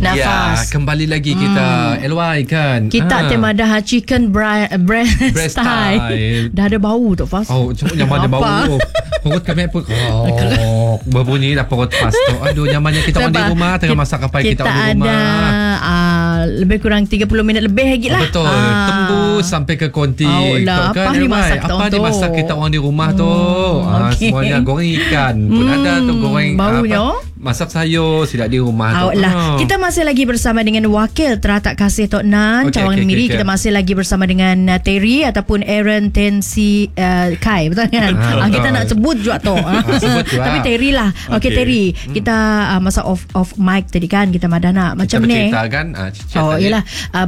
Nafas. Kembali lagi kita LY kan. Kita dah chicken breast thigh. Dah ada bau tu Fas. Oh, nyaman ada bau. Perut kami pun berbunyi dah perut Fas tu. Aduh, nyamannya kita orang di rumah tengah masak apa kita orang di rumah. Kita ada lebih kurang 30 minit lebih lagi lah. Betul. Tembus sampai ke konti. Apa dimasak kita orang di rumah tu. Semuanya goreng ikan pun ada tu, goreng baunya. Masak sayur sidak di rumah tu. Kita masih lagi bersama dengan Wakil Teratak Kasih Tok Nan Cawangan Miri. Kita masih lagi bersama dengan Terry ataupun Aaron Tensi Kai, betul kan? Kita nak sebut juga tu. Tapi Terry lah. Okey Terry, kita masa off mic tadi kan kita madana macam ni. Kita kan yalah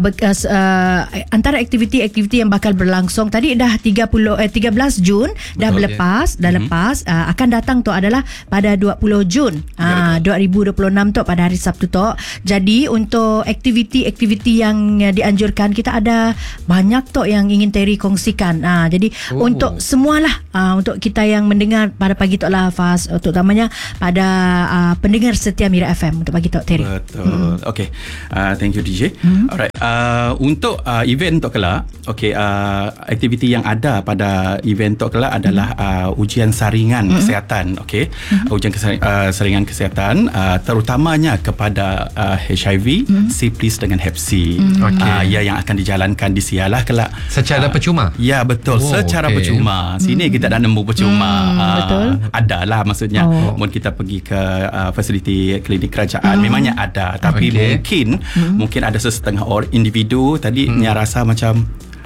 antara aktiviti-aktiviti yang bakal berlangsung tadi dah 13 Jun dah lepas akan datang tu adalah pada 20 Jun 2026 tu pada hari Sabtu tu. Jadi untuk aktiviti-aktiviti yang dianjurkan, kita ada banyak tu yang ingin Terry kongsikan. Jadi untuk semualah untuk kita yang mendengar pada pagi tu lah Fas, terutamanya pada pendengar setia Mira FM untuk pagi tu Terry. Betul. Okay, thank you DJ. Alright, untuk event tu kelak, aktiviti yang ada pada event tu kelak adalah ujian saringan kesihatan. Ujian saringan kesihatan terutamanya kepada HIV, syphilis dengan Hep C. Yang akan dijalankan di Sialah kelak secara percuma. Ya betul, secara percuma. Sini kita dah nemu percuma. Betul. Adalah maksudnya mun kita pergi ke fasiliti klinik kerajaan memangnya ada, tapi mungkin ada sesetengah orang individu tadi yang rasa macam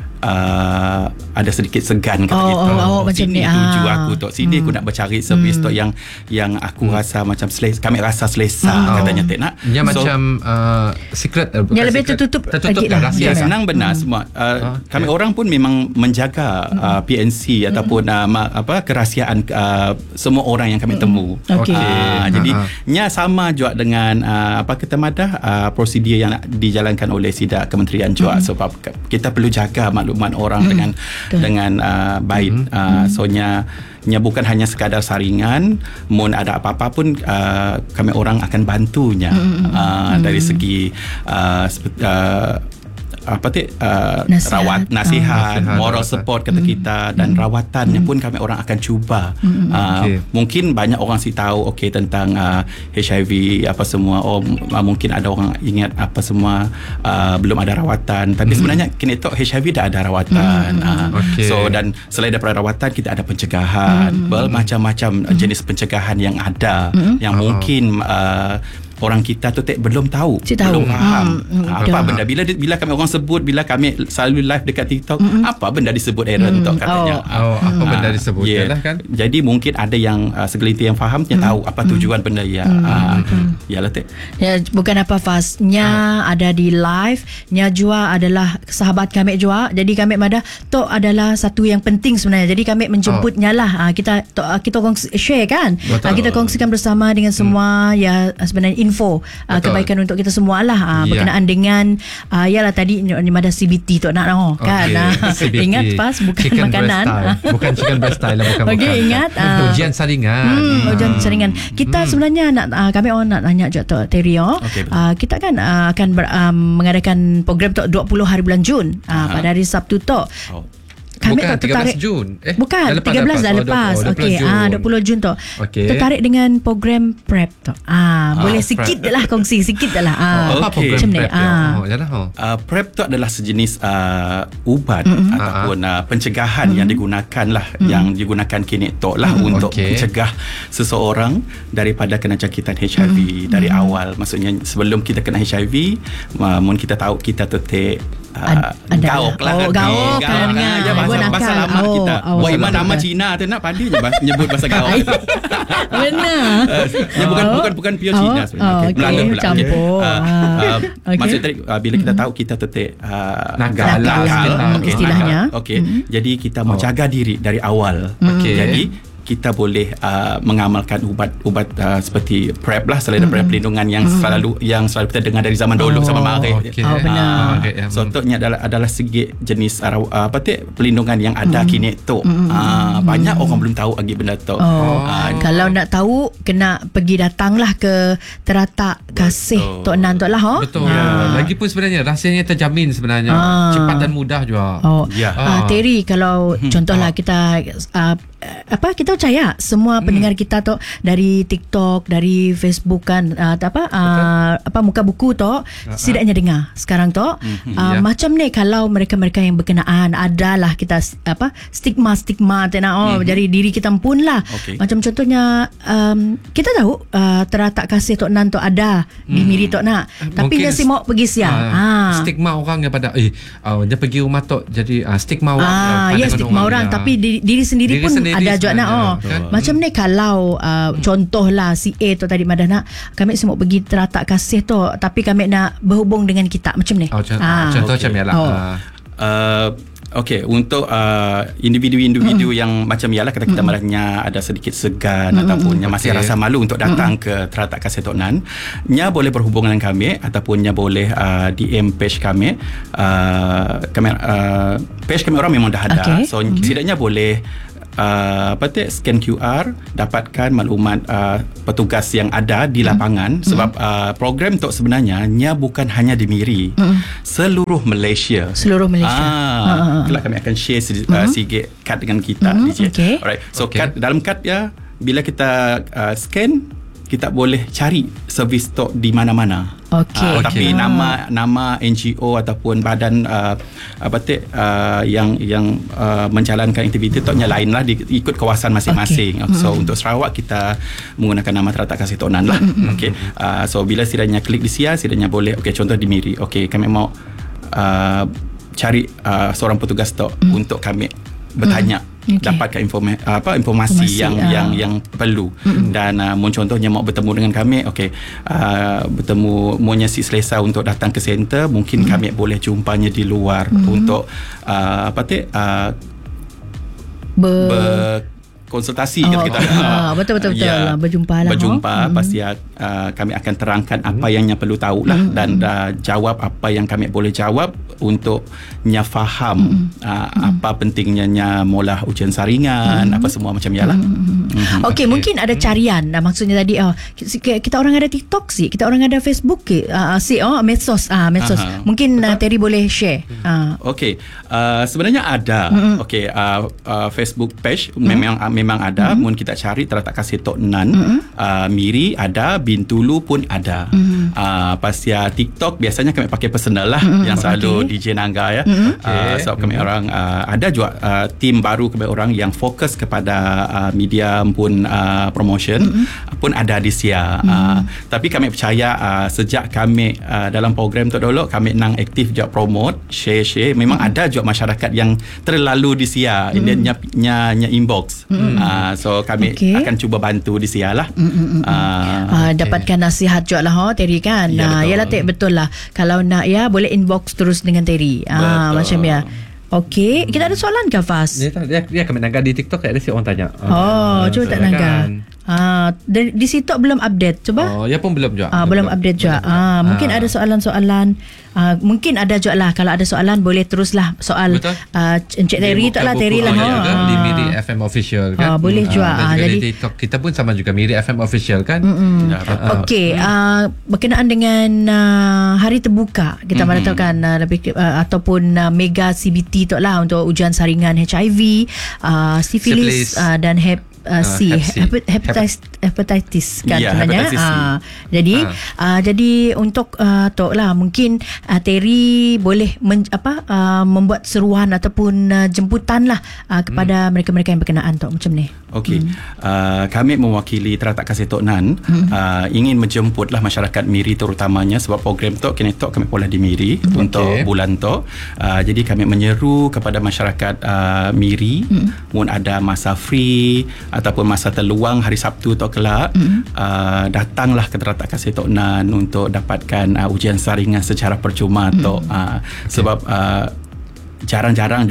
ada sedikit segan kata kita. Macam ni tuju aku tok sini aku nak bercari servis tok yang aku rasa macam kami rasa selesa katanya tak nak. Macam secret yang lebih tertutup lah, rahsia. Senang benar semua. Kami orang pun memang menjaga PNC ataupun kerahsiaan semua orang yang kami temu. Jadi nya sama juga dengan kita madah prosedur yang dijalankan oleh SIDA Kementerian juga, sebab kita perlu jaga maklumat orang dengan baik. Sonya bukan hanya sekadar saringan, mun ada apa-apa pun kami orang akan bantunya dari segi nasihat, moral support kata kita, dan rawatannya pun kami orang akan cuba. Mungkin banyak orang tahu tentang HIV apa semua, mungkin ada orang ingat apa semua belum ada rawatan, tapi sebenarnya kini tu HIV dah ada rawatan. So dan selain daripada rawatan, kita ada pencegahan, bermacam-macam jenis pencegahan yang ada, yang mungkin orang kita tu belum tahu, belum faham apa benda. Bila kami orang sebut, bila kami selalu live dekat TikTok, apa benda disebut Aaron tu katanya. Apa benda disebut kan. Jadi mungkin ada yang segelintir yang faham, yang tahu apa tujuan benda ya. Yalah tak. Ya, bukan apa Fas. Nya ada di live, nya jua adalah sahabat kami jua. Jadi kami madah tu adalah satu yang penting sebenarnya. Jadi kami menjemputnya lah. Kita share kan. Kita kongsikan bersama dengan semua ya, sebenarnya info kebaikan untuk kita semua lah berkenaan dengan yalah tadi ada CBT tu nak kan. Ingat Pas, bukan chicken makanan, bukan chicken breast style lah, bukan. Ingat ujian saringan. Ujian saringan. Kita sebenarnya kami orang nak tanya je tu Terry. Kita kan akan mengadakan program tu 20 hari bulan Jun pada hari Sabtu tu. Kami bukan tertarik 13 Jun. Bukan, 13 dah lepas. 20 Jun tu. Tertarik dengan program PrEP tu. Boleh sikit dah lah, kongsi sikit dah lah. Apa program PrEP? PrEP tu adalah sejenis ubat ataupun pencegahan yang digunakan lah, yang digunakan kini tu lah untuk mencegah seseorang daripada kena jangkitan HIV dari awal. Maksudnya sebelum kita kena HIV, mun kita tahu kita tu gauk lah. Gauk kan. Bahasa lama kita. Buat iman nama Cina tu nak pandai je nyebut bahasa gauk. Benar. Bukan pure Cina sebenarnya. Melayu pula. Campur. Maksud tadi bila kita tahu kita tu nakal istilahnya. Jadi kita mau jaga diri dari awal. Jadi kita boleh mengamalkan ubat seperti PrEP lah, selain PrEP perlindungan yang selalu kita dengar dari zaman dulu, zaman mari. Benar. So untuknya adalah segi jenis perlindungan yang ada kini tu. Banyak orang belum tahu lagi benda tu. Kalau nak tahu kena pergi datanglah ke Teratak Kasih Tok Nan Tok lah. Betul. Lagipun sebenarnya rahsianya terjamin sebenarnya. Cepat dan mudah juga. Terry, kalau contohlah kita kita percaya semua pendengar kita tu dari TikTok, dari Facebook kan, muka buku tu setidaknya dengar sekarang tu. Macam ni kalau mereka-mereka yang berkenaan adalah kita stigma dari diri kita pun lah. Macam contohnya kita tahu Teratak Kasih Tok Nan tu ada di Miri Tok Nak, tapi dia si mau pergi siang. Stigma orang daripada dia pergi rumah Tok, jadi stigma orang. Stigma orang, tapi diri sendiri pun ada juga nak. Macam ni kalau contohlah si A tu tadi Madah nak, kami semua pergi Teratak Kasih tu, tapi kami nak berhubung dengan kita macam ni. Contoh macam ni lah. Untuk individu yang macam ialah kata kita marahnya ada sedikit segan ataupun yang masih rasa malu untuk datang ke Teratak Kasih Tok Nan, nya boleh berhubung dengan kami ataupun nya boleh DM page kami. Page kami orang memang dah ada. So setidaknya boleh scan QR, dapatkan maklumat petugas yang ada di lapangan. Sebab program tu sebenarnya bukan hanya di Miri, seluruh Malaysia. Kelak kami akan share sikit kad dengan kita. Alright. So kad, dalam kad bila kita scan, kita boleh cari servis tok di mana-mana. Tapi nama NGO ataupun badan yang menjalankan aktiviti toknya lain lah, ikut kawasan masing-masing. So untuk Sarawak kita menggunakan nama Teratak Kasih Tok Nan lah. So bila setidaknya klik di Sia, setidaknya boleh contoh di Miri, kami mau cari seorang petugas tok untuk kami bertanya, dapatkan informasi yang perlu. Dan contohnya mau bertemu dengan kami, bertemu maunya si selesa untuk datang ke center, mungkin kami boleh jumpanya di luar untuk konsultasi kita. Betul berjumpa pasti kami akan terangkan apa yang perlu tahu lah, dan jawab apa yang kami boleh jawab untuk faham apa pentingnya mula ujian saringan, apa semua macam lah. Mungkin ada carian. Maksudnya tadi kita orang ada TikTok sih, kita orang ada Facebook medsos. Mungkin Terry boleh share. Sebenarnya ada. Facebook page memang ada. Mun kita cari Teratak Kasih Tok Nan, Miri ada, Bintulu pun ada. Pasal TikTok biasanya kami pakai personal lah, yang selalu DJ Nangga sebab kami orang ada juga tim baru kami orang yang fokus kepada media pun promotion pun ada di Sia. Tapi kami percaya sejak kami dalam program tu dulu, kami nang aktif juga promote, share. Memang ada juga masyarakat yang terlalu di Sia, nya inbox. So kami akan cuba bantu di Sia lah. Dapatkan nasihat juga lah Terry kan. Yalah betul lah, kalau nak boleh inbox terus dengan Terry. Macam kita ada soalan ke Fas? Dia kami nangga di TikTok, ada si orang tanya. Cuba tak nangga. Di situ belum update. Cuba. Ya pun belum juga. Belum update juga. Mungkin ada soalan-soalan. Mungkin ada juga lah. Kalau ada soalan boleh teruslah soal Encik Terry tak lah, Terry lah. Di Miri FM Official kan. Boleh juga. Jadi di TikTok kita pun sama juga, Miri FM Official kan. Berkenaan dengan hari terbuka kita meratakan lebih ataupun mega CBT tu lah untuk ujian saringan HIV, sifilis dan hepatitis kan sebenarnya. Jadi untuk tok lah, mungkin Terry boleh membuat seruan ataupun jemputan lah kepada mereka-mereka yang berkenaan tok macam ni. Kami mewakili Teratak Kasih Tok Nan ingin menjemputlah masyarakat Miri terutamanya, sebab program tok kini tok kami pola di Miri untuk bulan tok. Jadi kami menyeru kepada masyarakat Miri, mun ada masa free ataupun masa terluang hari Sabtu tok kelak, datanglah ke Teratak Kasih Tok Nan untuk dapatkan ujian saringan secara percuma tok. Sebab jarang-jarang juga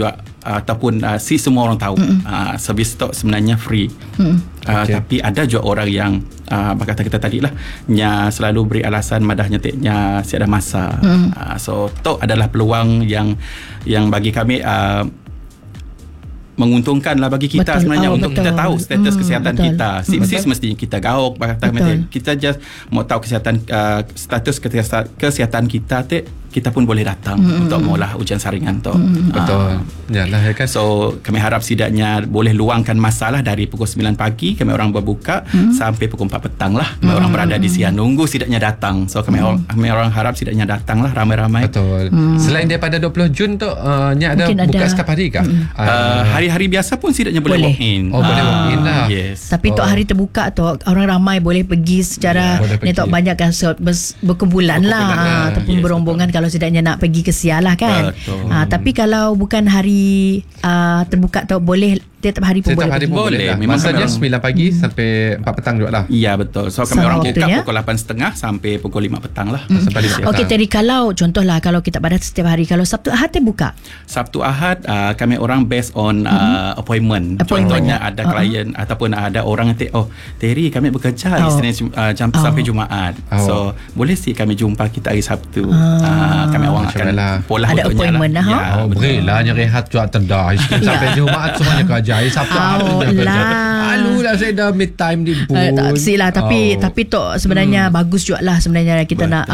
ataupun si semua orang tahu servis stok sebenarnya free. Tapi ada juga orang yang kata kita tadi lah, nya selalu beri alasan madahnya teknya siada masa. So tok adalah peluang yang bagi kami menguntungkan lah bagi kita sebenarnya untuk kita tahu status kesihatan kita. SIP mestinya kita gauk, kita just mau tahu status kesihatan kita kita pun boleh datang untuk mula ujian saringan tu. Betul. Yalah kan. So kami harap setidaknya boleh luangkan masa lah dari pukul 9 pagi kami orang berbuka sampai pukul 4 petang lah. Kami orang berada di siang nunggu setidaknya datang. So kami orang harap setidaknya datang lah ramai-ramai. Betul. Selain daripada 20 Jun tu ada buka setiap hari kah? Hari-hari biasa pun setidaknya boleh walk in. Boleh walk in lah. Yes. Tapi tok hari terbuka tu orang ramai boleh pergi secara ni tok banyak kan berkumpulan lah ataupun berombongan kalau setidaknya nak pergi ke Sial lah kan. Tapi kalau bukan hari terbuka tu boleh setiap hari pun setiap boleh hari pun boleh. Memang saja 9 pagi sampai 4 petang juga lah. Ya betul. So kami orang buka pukul 8.30 sampai pukul 5 petang lah. Okey, jadi kalau contohlah kalau kita pada setiap hari, kalau Sabtu Ahad buka. Sabtu Ahad kami orang based on appointment. Contohnya ada klien ataupun ada orang yang Terry kami bekerja Isnin sampai Jumaat. So boleh sih kami jumpa kita hari Sabtu. Kami orang akan pola ada appointment lah. Berilah rehat juga terdah sampai Jumaat semuanya kerja. Sabtu lah saya dah mid time di pun. Tak silah tapi tok sebenarnya bagus juga lah sebenarnya kita nak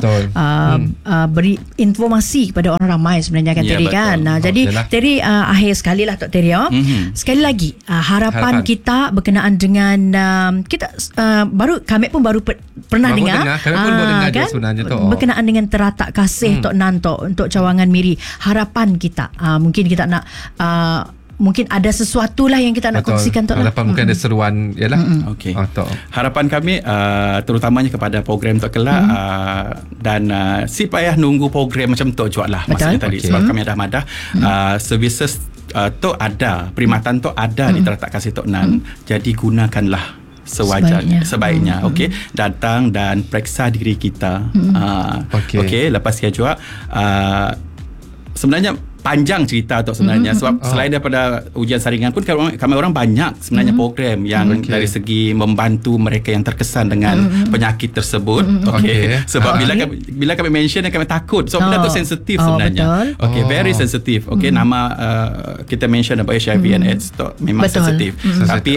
beri informasi kepada orang ramai sebenarnya kan Terry kan. Jadi Terry akhir sekali lah Tok Terry. Sekali lagi harapan kita berkenaan dengan kita kami pun baru pernah dengar kami pun baru dengar kan? Sebenarnya tu berkenaan dengan teratak kasih Tok Nan Tok untuk cawangan Miri. Harapan kita mungkin kita nak mungkin ada sesuatu lah yang kita nak kongsikan Tok. Harapan mungkin ada seruan yalah. Okey. Harapan kami terutamanya kepada program Tok Kelak dan si payah nunggu program macam Tok juga lah maksudnya tadi sebab kami dah madah services Tok ada, perkhidmatan Tok ada di teratak kasih Tok Nan. Jadi gunakanlah sebaiknya. Okey, datang dan periksa diri kita. Okey, lepas dia juga sebenarnya panjang cerita tu sebenarnya sebab selain daripada ujian saringan pun kami orang banyak sebenarnya program yang dari segi membantu mereka yang terkesan dengan penyakit tersebut. Sebab bila kami mention kami takut sebab benda tu sensitif sebenarnya. Very sensitif. Nama kita mention about HIV and AIDS tu memang sensitif. Tapi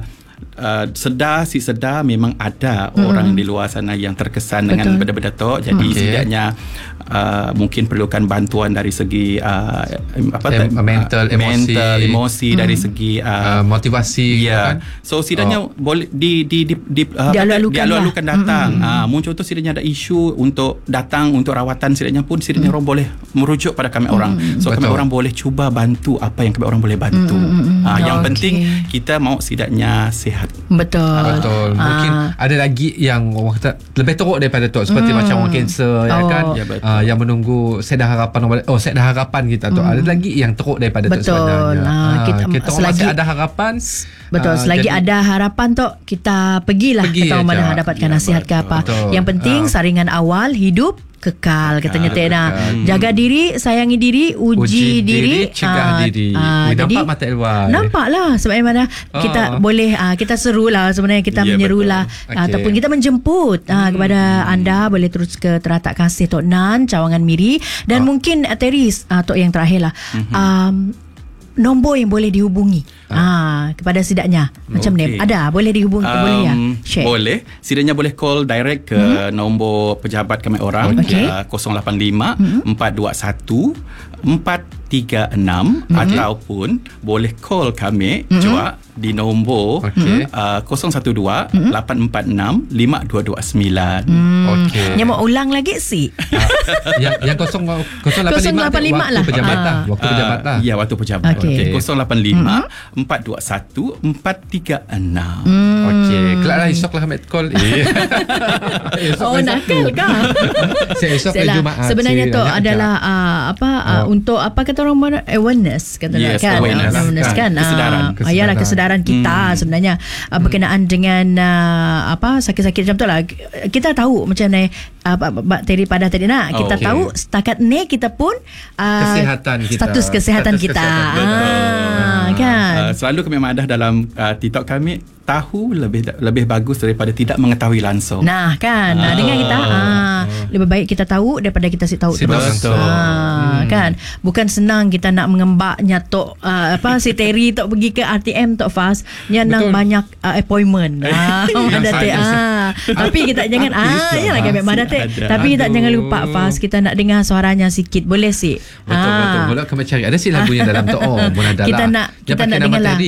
sedar memang ada orang di luar sana yang terkesan dengan benda-benda tu. Jadi setidaknya mungkin perlukan bantuan dari segi mental, emosi dari segi motivasi kan? So setidaknya boleh dialu-alukan datang. Muncul tu setidaknya ada isu untuk datang untuk rawatan, setidaknya pun setidaknya orang boleh merujuk pada kami orang. So kami orang boleh cuba bantu apa yang kami orang boleh bantu. Yang penting kita mau setidaknya sihat. Betul. Mungkin ada lagi yang orang kata lebih teruk daripada tu seperti macam orang kanser kan. Yang menunggu sedah harapan kita tu. Ada lagi yang teruk daripada tu sebenarnya. Kita masih ada harapan. Selagi ada harapan tu kita pergilah ke tahu mana dapatkan nasihat ke apa. Yang penting saringan awal hidup kekal katanya Tena. Jaga diri, sayangi diri, uji diri, cegah diri. Nampak mata luar. Nampaklah sebagaimana kita boleh kita serulah sebenarnya kita menyerulah ataupun kita menjemput kepada anda boleh terus ke teratak kasih Tok Nan Cawangan Miri dan mungkin Terry Tok yang terakhir lah. Nombor yang boleh dihubungi kepada sidaknya macam ni ada boleh dihubungi boleh ya share. Boleh sidaknya boleh call direct ke nombor pejabat kami orang 085 421 436 ataupun boleh call kami juga di nombor 012 846 5229. Yang mau ulang lagi sih. Yang 085 lah. Waktu pejabat lah. Ya, waktu pejabat. 085 421 436. Kelaklah esok lah Ahmed call. Nakal kan? Esok ke Jumaat. Sebenarnya tu adalah untuk apa kata kata orang mana awareness kata Yes, kan awareness kan Kesedaran. ayalah kesedaran kita sebenarnya berkenaan dengan sakit-sakit macam tu lah. Kita tahu macam mana bakteri pada tadi nak kita tahu setakat ni kita pun kesihatan kita, status kesihatan kita kan. Selalu kami madah dalam TikTok kami, tahu lebih bagus daripada tidak mengetahui langsung. Nah kan, dengan kita lebih baik kita tahu daripada kita tahu terus. Kan, bukan senang kita nak mengembaknya tok si Terry tok pergi ke RTM tok Fas, yang nak banyak appointment. Tapi kita jangan yalah kami Madate. Tapi kita jangan lupa Fas, kita nak dengar suaranya sikit, boleh sih? Betul. Boleh kami cari ada si lagunya dalam tu. Kita nak dengar lah.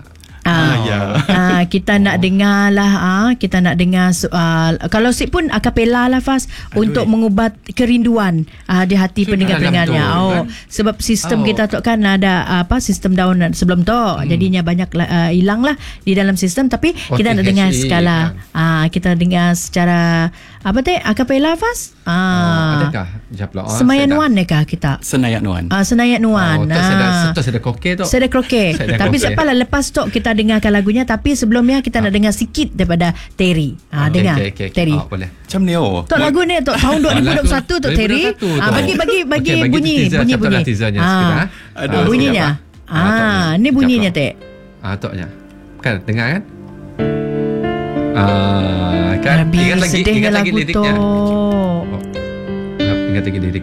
Kita nak dengar lah kita nak dengar kalau si pun akapela lah Fas untuk mengubat kerinduan di hati pendengar-pendengarnya sebab sistem kita tu kan ada sistem down sebelum tu jadinya banyak hilang lah di dalam sistem. Tapi kita nak dengar skala kita dengar secara akapela Fas adakah Japla Senayan Nuan kah kita Senayan Nuan Senayan Nuan Seda kroke tu Seda kroke tapi siapalah lepas tu kita dengarkan lagunya. Tapi sebelumnya kita nak dengar sikit daripada Terry. Dengar Terry. Boleh. Macam ni Tok lagu ni tok tahun 2021 Tok Terry. Bagi bunyi. Bunyinya. Ni bunyinya Tek. Toknya. Kan dengar kan? Kan ingat lagi liriknya. Ingat lagi lirik